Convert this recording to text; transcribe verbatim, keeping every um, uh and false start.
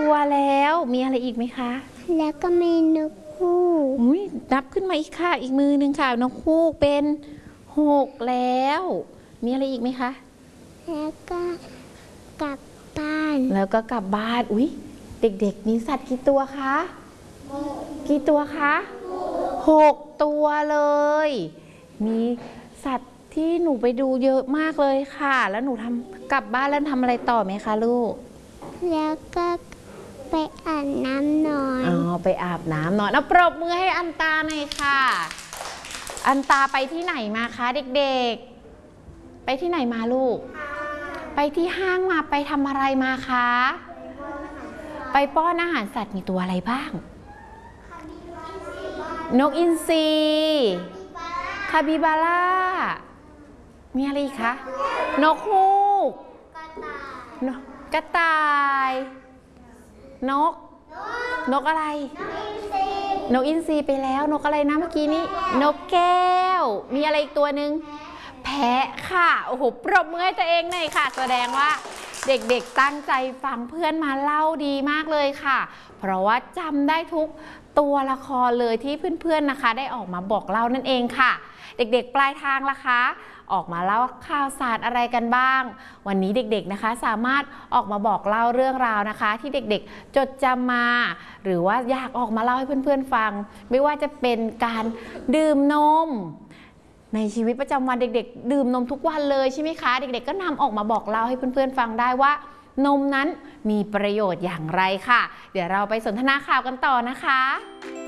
ตัวแล้วมีอะไรอีกไหมคะแล้วก็มีนกฮูกอุ้ยนับขึ้นมาอีกค่ะอีกมือหนึ่งค่ะนกฮูกเป็นหกแล้วมีอะไรอีกไหมคะแล้วก็กลับบ้านแล้วก็กลับบ้านอุ้ยเด็กๆมีสัตว์กี่ตัวคะกี่ตัวคะหกตัวเลยมีสัตว์ที่หนูไปดูเยอะมากเลยค่ะแล้วหนูทำกลับบ้านแล้วทำอะไรต่อไหมคะลูกแล้วก็ไปอาบน้ำนอนอ๋อไปอาบน้ำนอนเอาปรบมือให้อันตาหน่อยค่ะอันตาไปที่ไหนมาคะเด็กๆไปที่ไหนมาลูกไปที่ห้างมาไปทำอะไรมาคะไปป้อนอาหารสัตว์มีตัวอะไรบ้างนกอินทรีคาบิบาร่ามีอะไรอีกคะนกฮูกกระต่ายนกนกอะไรนกอินทรีไปแล้วนกอะไรนะเมื่อกี้นี้นกแก้วมีอะไรอีกตัวหนึ่งแพะค่ะโอ้โหปรบมือให้ตัวเองหน่อยค่ะแสดงว่าเด็กๆตั้งใจฟังเพื่อนมาเล่าดีมากเลยค่ะเพราะว่าจำได้ทุกตัวละครเลยที่เพื่อนๆนะคะได้ออกมาบอกเล่านั่นเองค่ะเด็กๆปลายทางล่ะคะออกมาเล่าข่าวสารอะไรกันบ้างวันนี้เด็กๆนะคะสามารถออกมาบอกเล่าเรื่องราวนะคะที่เด็กๆจดจำมาหรือว่าอยากออกมาเล่าให้เพื่อนๆฟังไม่ว่าจะเป็นการดื่มนมในชีวิตประจำวันเด็กๆดื่มนมทุกวันเลยใช่ไหมคะเด็กๆก็นำออกมาบอกเล่าให้เพื่อนๆฟังได้ว่านมนั้นมีประโยชน์อย่างไรค่ะเดี๋ยวเราไปสนทนาข่าวกันต่อนะคะ